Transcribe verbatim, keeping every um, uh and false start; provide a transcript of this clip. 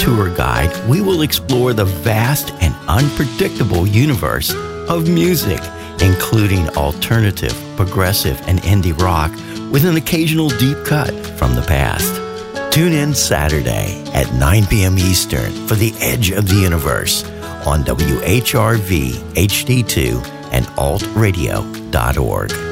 tour guide, we will explore the vast and unpredictable universe of music, including alternative, progressive, and indie rock, with an occasional deep cut from the past. Tune in Saturday at nine p.m. Eastern for The Edge of the Universe on W H R V H D two and alt radio dot org.